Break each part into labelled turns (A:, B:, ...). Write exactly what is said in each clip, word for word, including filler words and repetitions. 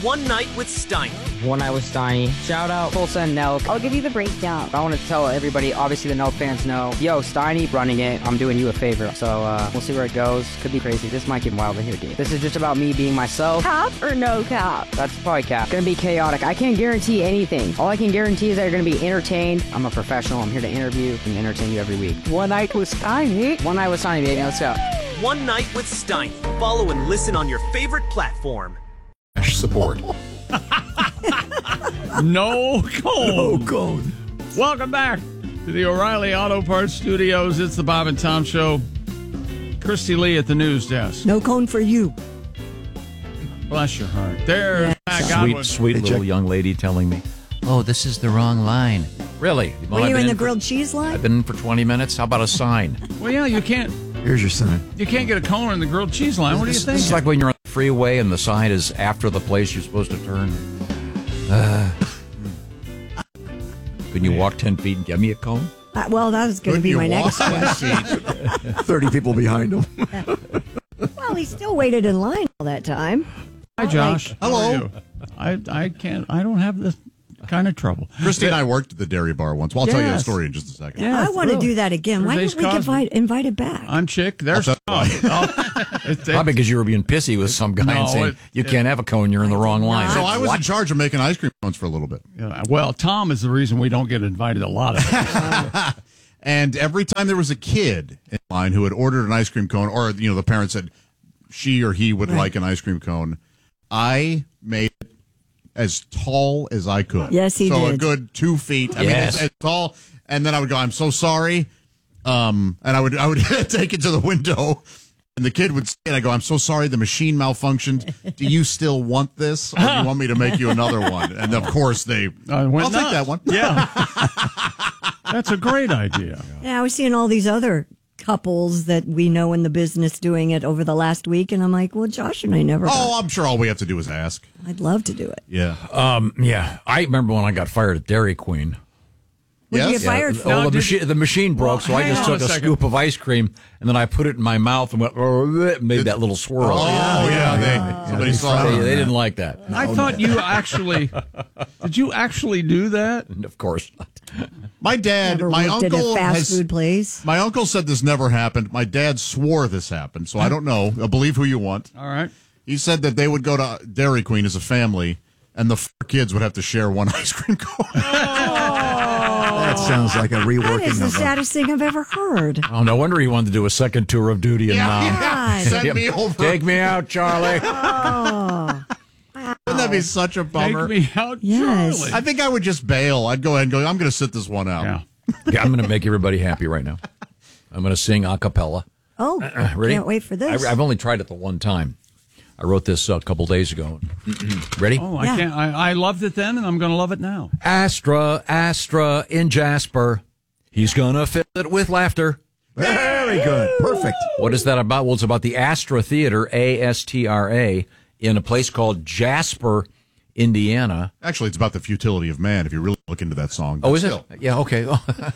A: One Night with Steiny.
B: One Night with Steiny. Shout out Full Send Nelk.
C: I'll give you the breakdown.
B: I want to tell everybody, obviously the Nelk fans know, yo, Steiny running it, I'm doing you a favor. So uh, we'll see where it goes. Could be crazy. This might get wild in here, dude. This is just about me being myself.
C: Cap or no cap?
B: That's probably cap. Gonna be chaotic. I can't guarantee anything. All I can guarantee is that you're gonna be entertained. I'm a professional. I'm here to interview and entertain you every week. One Night with Steiny. One Night with Steiny, baby. Let's go.
A: One Night with Steiny. Follow and listen on your favorite platform.
D: Support.
E: No cone.
D: No cone.
E: Welcome back to the O'Reilly Auto Parts Studios. It's the Bob and Tom Show. Christy Lee at the news desk.
F: No cone for you.
E: Bless your heart. There,
F: Yeah.
E: Matt
G: Sweet,
E: Godwin.
G: sweet
D: Hey,
G: little
D: check.
G: young lady telling me, oh, this is the wrong line. Really?
F: Were
G: I've
F: you
G: been
F: in the
G: for-
F: grilled cheese line?
G: I've been in for twenty minutes. How about a sign?
E: Well, yeah, you can't
D: Here's your sign.
E: you can't get a cone in the grilled cheese line. What do you
G: This,
E: think?
G: this is like when you're on the freeway and the sign is after the place you're supposed to turn. Uh, can you walk ten feet and get me a cone?
F: Uh, well, that was going to
D: Couldn't
F: be
D: you
F: my
D: walk
F: next
D: ten
F: one.
D: feet? Thirty people behind him.
F: Well, he still waited in line all that time.
E: Hi, Josh. How
D: Hello.
E: are you? I I can't. I don't have this kind of trouble.
H: Christy and I worked at the dairy bar once. Well, I'll tell you a
E: Yes.
H: story in just a second.
E: Yeah,
F: I want to
E: really.
F: do that again. Why
E: There's
F: don't we get
E: Cosby.
F: invite, invite it back?
E: I'm Chick. There's
H: I'll
E: Tom.
H: tell
E: Oh, it-
G: Probably because you were being pissy with some guy
E: No,
G: and saying,
E: it-
G: you
E: it-
G: can't have a cone, you're in the wrong line.
H: So I was
G: What?
H: in charge of making ice cream cones for a little bit.
E: Yeah, well, Tom is the reason we don't get invited a lot of times.
H: And every time there was a kid in line who had ordered an ice cream cone, or, you know, the parent said she or he would like an ice cream cone, I made it as tall as I could.
F: Yes, he
H: so a
F: did.
H: good two feet. I
G: Yes.
H: mean, as, as tall. And then I would go, I'm so sorry. Um, and I would I would take it to the window. And the kid would say, and I go, I'm so sorry, the machine malfunctioned. Do you still want this? Or do you want me to make you another one? And of course they,
E: I went
H: I'll take
E: nuts.
H: that one.
E: Yeah. That's a great idea.
F: Yeah, I was seeing all these other couples that we know in the business doing it over the last week, and I'm like, well, Josh and I never.
H: Oh, I'm sure all we have to do is ask.
F: I'd love to do it.
H: Yeah.
G: Um, yeah, I remember when I got fired at Dairy Queen.
F: What did you
H: Yes?
F: get fired
G: Yeah,
F: for?
G: oh,
E: Now,
G: the,
E: did
G: machi-
E: you-
G: the machine broke,
E: Well,
G: so I
E: hang
G: just
E: on
G: took
E: a
G: a,
E: second.
G: scoop of ice cream and then I put it in my mouth and went, "Oh," made that little swirl.
H: Oh, yeah. They, somebody saw
G: They,
H: it.
G: they didn't like that.
E: I thought you actually did. You actually do that?
G: Of course not.
H: My dad,
F: Never
H: my
F: worked at a
H: uncle
F: fast
H: has,
F: food place.
H: my uncle said this never happened. My dad swore this happened, so I don't know. I'll believe who you want.
E: All right.
H: He said that they would go to Dairy Queen as a family, and the four kids would have to share one ice cream cone.
D: That sounds like a
F: That
D: reworking
F: is the
D: of a,
F: saddest thing I've ever heard.
G: Oh, no wonder he wanted to do a second tour of duty and
H: yeah,
G: mom.
H: yeah. Send
G: Yep.
H: me over.
G: Take me out, Charlie.
F: Oh,
H: Wouldn't that be such a bummer?
E: Take me out,
F: Yes.
E: Charlie.
H: I think I would just bail. I'd go ahead and go, I'm going to sit this one out.
E: Yeah.
G: Okay, I'm going to make everybody happy right now. I'm going to sing a cappella.
F: oh,
G: Ready?
F: can't wait for this.
G: I, I've only tried it the one time. I wrote this uh, a couple days ago. Ready?
E: Oh, I
F: Yeah.
E: can't. I, I loved it then, and I'm going to love it now.
G: Astra, Astra in Jasper. He's going to fill it with laughter.
D: very good. Perfect.
G: What is that about? Well, it's about the Astra Theater, A S T R A, in a place called Jasper, Indiana.
H: Actually, it's about the futility of man, if you really look into that song.
G: Oh,
H: But
G: is it?
H: still.
G: Yeah, okay.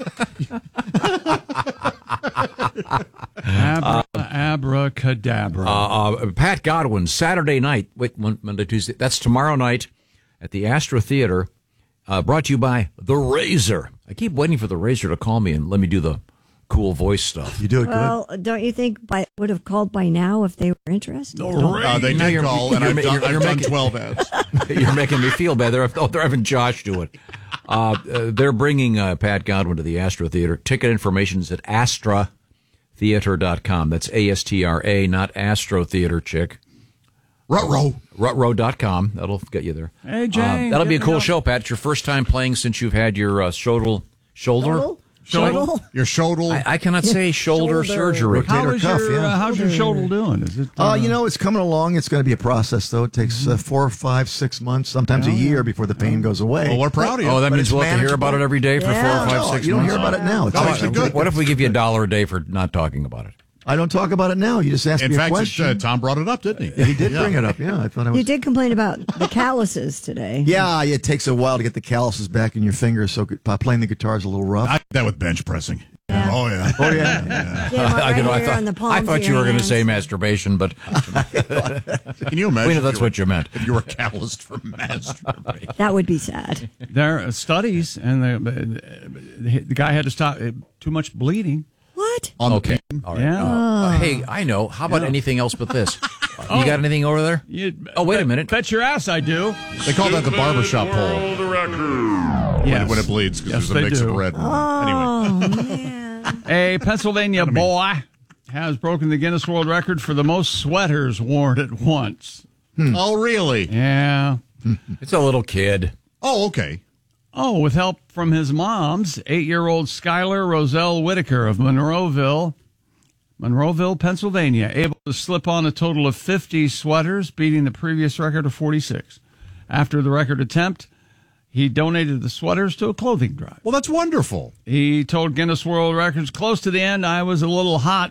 E: Abra, abracadabra.
G: Uh, uh, Pat Godwin, Saturday night, wait, Mon- Monday, Tuesday, that's tomorrow night at the Astra Theater, uh, brought to you by The Razor. I keep waiting for The Razor to call me and let me do the cool voice stuff.
D: You do it good.
F: well, don't you think by would have called by now if they were interested?
H: Uh, they
G: Now
H: did
G: you're-
H: call, and
G: you're
H: I've
G: ma-
H: done,
G: you're-
H: I've
G: you're
H: done
G: making-
H: twelve ads.
G: You're making me feel bad. They're, oh, they're having Josh do it. Uh, uh, they're bringing uh, Pat Godwin to the Astra Theater. Ticket information is at astra theater dot com. That's A S T R A, not Astro Theater, chick.
H: Ruh-roh.
G: Rutrow dot com. That'll get you there.
E: Hey, Jay,
G: Uh, that'll be a
E: get me
G: cool
E: up.
G: show, Pat. It's your first time playing since you've had your uh, shoulder. Shoulder?
F: Shoulder?
E: Shoulder?
H: Your shoulder.
G: I, I cannot say shoulder,
F: Shoulder.
G: surgery.
D: Rotator
E: How is
D: cuff,
E: your,
D: yeah.
E: uh, how's your shoulder doing? Is it?
D: Uh, you know, it's coming along. It's going to be a process, though. It takes uh, four, five, six months, sometimes a year before the pain goes away.
H: well, we're proud of you.
G: Oh, that
D: But
G: means
D: it's
G: we'll have to hear about it
D: manageable.
G: every day for
F: Yeah.
G: four, five,
D: No,
G: six
D: you don't
G: months.
D: hear about it now. It's
H: Oh,
D: actually
H: it's good.
G: What if we give you a dollar a day for not talking about it?
D: I don't talk about it now. You just ask
H: In
D: me a
H: fact, it's,
D: question.
H: uh, Tom brought it up, didn't he?
D: Yeah, he did
H: Yeah.
D: bring it up. Yeah, I thought I was.
F: You did complain about the calluses today.
D: Yeah, it takes a while to get the calluses back in your fingers, so gu- playing the guitar is a little rough.
H: I did that with bench pressing.
F: Yeah.
H: Oh, yeah.
D: Oh, yeah. yeah.
F: Get 'em up
G: I,
F: right
G: you know, I
F: here
G: thought,
F: on the palms
G: I thought
F: of
G: you
F: your
G: were going to
F: hands.
G: say masturbation, but
H: Can you imagine?
G: we know
H: if
G: that's
H: you were-
G: what you meant.
H: If you were calloused for masturbation.
F: That would be sad.
E: There are studies, and the, the, the guy had to stop uh, too much bleeding.
F: What?
H: On the
G: Okay.
H: pin.
G: All right.
E: Yeah.
G: Uh, hey, I know. How about anything else but this? You got anything over there?
E: You,
G: Oh, wait a minute.
E: Bet your ass I do.
H: They call that the barbershop pole when,
E: Yes.
H: it, when it bleeds because
E: Yes,
H: there's a
E: they
H: mix
E: do.
H: of red.
F: Oh,
H: Anyway,
F: man.
E: A Pennsylvania boy has broken the Guinness World Record for the most sweaters worn at once.
H: oh really?
E: Yeah.
G: It's a little kid.
H: Oh, okay.
E: Oh, with help from his mom's eight-year-old Skylar Roselle Whitaker of Monroeville, Monroeville, Pennsylvania, able to slip on a total of fifty sweaters, beating the previous record of forty-six. After the record attempt, he donated the sweaters to a clothing drive.
H: Well, that's wonderful.
E: He told Guinness World Records, close to the end, I was a little hot.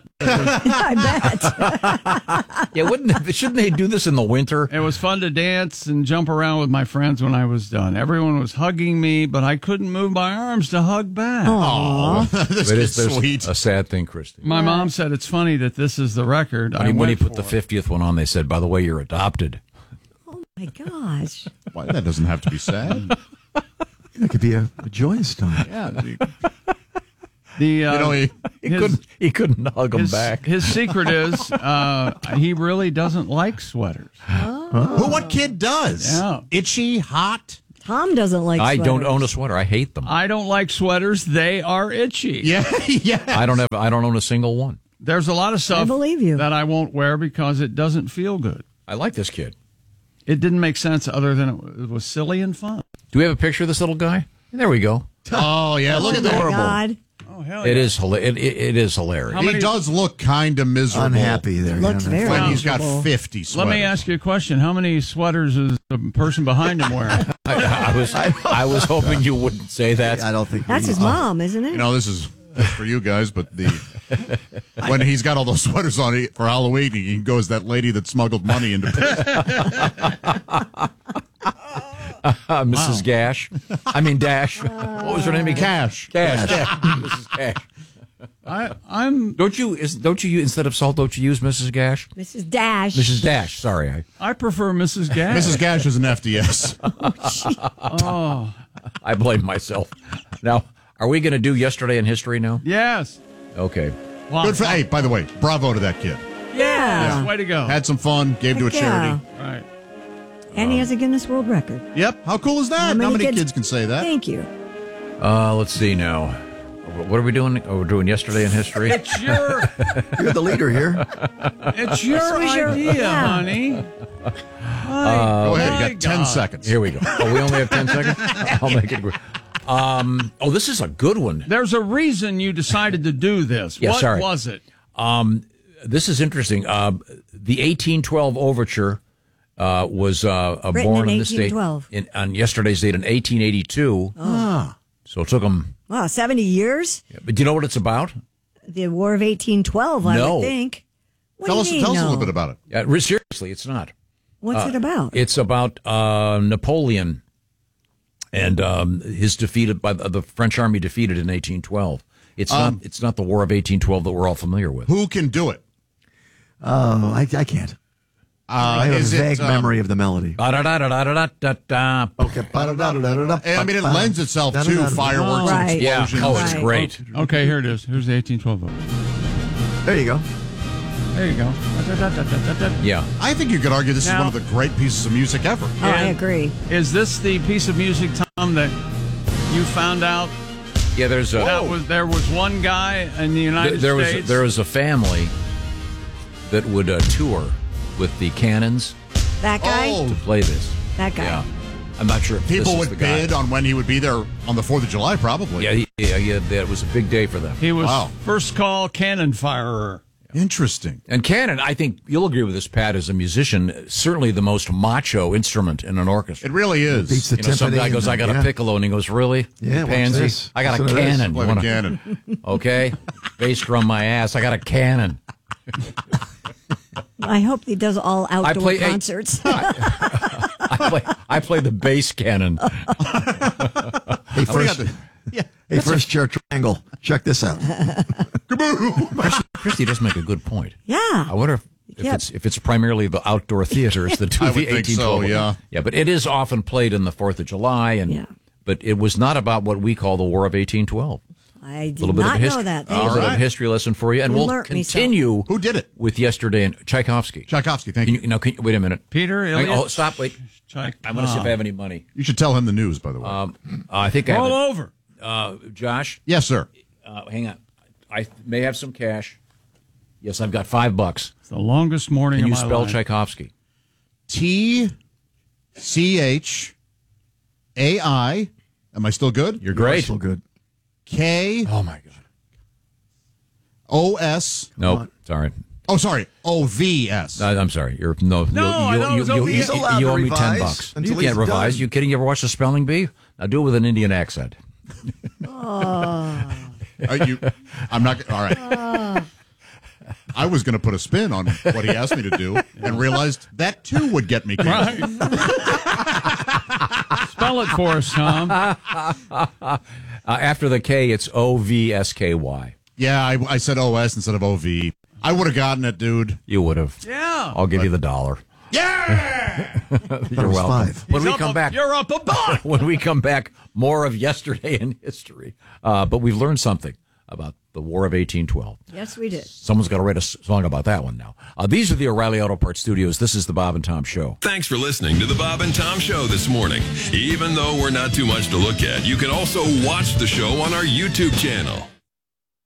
F: I bet.
G: Yeah, wouldn't they, shouldn't they do this in the winter?
E: It was fun to dance and jump around with my friends when I was done. Everyone was hugging me, but I couldn't move my arms to hug back.
H: Oh, this
G: It
H: is
G: is there's
H: sweet.
G: a sad thing, Christy.
E: My mom said it's funny that this is the record.
G: When
E: I
G: he, when he
E: went
G: put the
E: for.
G: fiftieth one on, they said, by the way, you're adopted.
F: My gosh.
H: Why, that doesn't have to be sad.
D: It could be a, a joyous time.
H: Yeah. You,
E: The, uh,
H: you know, he,
G: He
E: his-
G: couldn't. He couldn't hug him
E: his,
G: back.
E: his secret is uh, he really doesn't like sweaters.
H: who? What kid does?
E: Yeah.
H: Itchy, hot.
F: Tom doesn't like
G: I don't
F: sweaters.
G: own a sweater. I hate them.
E: I don't like sweaters. They are itchy.
H: Yeah, yeah.
G: I don't have. I don't own a single one.
E: There's a lot of stuff
F: believe you.
E: that I won't wear because it doesn't feel good.
G: I like this kid.
E: It didn't make sense other than it, it was silly and fun.
G: Do we have a picture of this little guy? There we go.
H: Oh yeah, look
F: Oh,
H: at
F: my
H: that.
F: God.
E: Oh, hell
G: It is. hila- It, it, it is hilarious.
E: How
H: He
E: many-
H: does look kind of miserable.
D: Unhappy there.
F: Looks
D: yeah,
F: very
H: When he's got
F: miserable.
H: fifty sweaters.
E: Let me ask you a question. How many sweaters is the person behind him wearing?
G: I, I was. I was hoping you wouldn't say that.
D: I don't think
F: That's
D: we-
F: his mom, isn't it?
H: You know, this is for you guys, but the when he's got all those sweaters on he, for Halloween, he goes that lady that smuggled money into prison.
G: Uh, Missus Gash. I mean Dash. What was her name again?
H: Cash.
G: Cash. Cash. Missus Gash.
E: I, I'm.
G: Don't you? Is, don't you? Instead of salt, don't you use Missus Gash?
F: Missus Dash.
G: Missus Dash. Sorry. I,
E: I prefer Missus Gash.
H: Missus Gash is an F D S.
E: Oh,
G: I blame myself. Now, are we going to do yesterday in history now?
E: yes.
G: Okay.
E: Wow.
H: Good for. Hey, by the way, bravo to that kid.
F: Yeah.
E: Way to go.
H: Had some fun. Gave to a
F: Heck
H: charity.
F: yeah.
E: Right.
F: And he has a Guinness World Record.
H: Yep. How cool is that?
F: How
H: How
F: many
H: many,
F: kids-
H: kids, can say that?
F: Thank you.
G: Uh, let's see now. What are we doing? Oh, we're doing yesterday in history.
E: It's your,
D: You're the leader here.
E: it's your
F: was your-
E: idea,
F: yeah.
E: honey.
H: Go ahead.
E: my
H: You got ten
E: God.
H: seconds.
G: Here we go. Oh, we only have ten seconds. I'll make it quick. Um. Oh, this is a good one.
E: There's a reason you decided to do this.
G: Yeah,
E: what
G: sorry.
E: was it?
G: Um. This is interesting. Uh, the eighteen twelve overture uh, was uh, uh,
F: Written
G: born
F: in
G: in this date
F: eighteen twelve.
G: in, on yesterday's date in eighteen eighty-two.
F: Ah.
G: So it took them.
F: Wow, seventy years?
G: But do you know what it's about?
F: The War of eighteen twelve, I
G: No.
F: would think. What
H: Tell
F: do
H: us,
F: you mean,
H: tell us a
F: no?
H: little bit about it.
G: Uh, re- seriously, it's not.
F: What's it about?
G: It's about uh, Napoleon and um, his defeated by the, the French army defeated in eighteen twelve. It's
H: Um,
G: not. It's not the War of eighteen twelve that we're all familiar with.
H: Who can do it?
D: Oh, I, I can't.
H: Uh,
D: I have a
H: is
D: vague
H: it, um,
D: memory of the melody.
G: Ba-da-da-da-da-da-da.
D: Okay.
H: I mean, it lends itself to fireworks
F: Right.
H: and
G: Yeah.
H: explosions.
G: Oh, it's
F: Right.
G: great.
E: Okay, here it is. Here's the eighteen twelve vote.
D: There you go.
E: There you go. Da-da-da-da-da-da.
G: Yeah.
H: I think you could argue this
E: Now-
H: is one of the great pieces of music ever.
F: Oh, I
E: And
F: agree.
E: Is this the piece of music, Tom, that you found out
G: Yeah. There's a.
E: that was there was one guy in the United
G: there was
E: States?
G: there was a family that would uh, tour with the cannons
F: That guy?
H: Oh,
G: to play this.
F: That guy.
G: Yeah. I'm not sure if this
H: people
G: is
H: would
G: the guy.
H: bid on when he would be there on the fourth of July, probably.
G: Yeah, he, yeah, yeah. That was a big day for them.
E: He was
H: Wow.
E: first call cannon firer.
H: Interesting.
G: And cannon, I think you'll agree with this, Pat, as a musician, certainly the most macho instrument in an orchestra.
H: It really
D: Beats
H: is.
D: the
G: You know, some
D: timpani
G: guy
D: and
G: goes,
D: the-
G: I got
D: yeah.
G: a piccolo, and he goes, really?
D: Yeah, watch
G: Pansy?
D: this.
G: I got a
D: Listen to this.
G: cannon.
H: Play
G: You
H: the
G: wanna-
H: cannon.
G: Okay? Bass drum my ass. I got a cannon.
F: I hope he does all outdoor
G: play- hey,
F: concerts.
G: I play, I play the bass cannon.
D: Hey,
H: We got
D: first,
H: the- yeah.
D: Hey, first chair triangle. Check this out.
G: Christy, Christy does make a good point.
F: Yeah.
G: I wonder if, if
F: Yep.
G: it's if it's primarily the outdoor theaters that do
H: I
G: the
H: would think
G: eighteen
H: so,
G: twelve.
H: yeah.
G: Yeah, but it is often played in the Fourth of July, and
F: Yeah.
G: but it was not about what we call the War of eighteen twelve.
F: I
G: A
F: did
G: little bit
F: not
G: of history,
F: know that.
G: a
F: Thank
G: little
F: you.
G: bit of history lesson for you, and
F: You
G: we'll
F: learnt me
G: continue.
H: Who did it?
G: With yesterday and Tchaikovsky.
H: Tchaikovsky, thank
G: Can
H: you.
G: you, now, can you, wait a minute,
E: Peter
G: Hang-
E: Elliott.
G: Oh, stop! Wait, I want to see if I have any money.
H: You should tell him the news, by the way.
G: Um, I think I have
E: Roll
G: it.
E: over.
G: Uh, Josh,
H: yes, sir.
G: uh, hang on. I may have some cash. Yes, I've got five bucks.
E: It's the longest morning
G: Can you
E: of my
G: spell
E: life.
G: Tchaikovsky?
H: T C H A I. Am I still good?
G: You're great.
D: So good.
H: K
G: Oh my God.
H: O S.
G: Nope. Sorry.
H: Oh, sorry. O V S.
G: I, I'm sorry. You're no.
E: No,
G: you,
E: I
G: you,
E: thought it was
G: you,
E: O
G: you,
E: V S.
G: you,
D: He's allowed
G: you
D: to
G: owe me ten
D: revise
G: bucks. You
D: until
G: can't
D: he's
G: revise.
D: done.
G: You kidding? You ever watch the spelling bee? Now do it with an Indian accent.
H: Are you, I'm not. All right. I was going to put a spin on what he asked me to do and realized that too would get me killed.
E: Spell it for us, Tom.
G: Uh, after the K, it's O V S K Y.
H: Yeah, I, I said O S instead of O V. I would have gotten it, dude.
G: You would have.
E: Yeah.
G: I'll give you the dollar.
H: Yeah!
G: You're
D: was
G: welcome.
D: five.
G: When
E: He's
G: we
E: up
G: come
E: a-
G: back,
E: You're up a buck.
G: when we come back, more of yesterday in history. Uh, but we've learned something about the War of eighteen twelve.
F: Yes, we did.
G: Someone's got to write a s- song about that one now. Uh, these are the O'Reilly Auto Parts Studios. This is the Bob and Tom Show.
I: Thanks for listening to the Bob and Tom Show this morning. Even though we're not too much to look at, you can also watch the show on our YouTube channel.